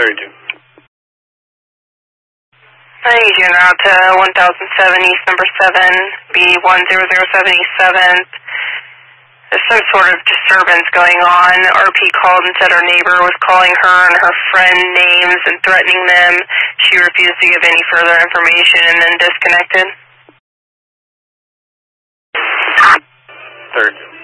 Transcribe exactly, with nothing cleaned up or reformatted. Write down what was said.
thirty-two. I need you now to one thousand seven East number seven, B one zero zero seven East seventh. There's some sort of disturbance going on. R P called and said her neighbor was calling her and her friend names and threatening them. She refused to give any further information and then disconnected. thirty-two.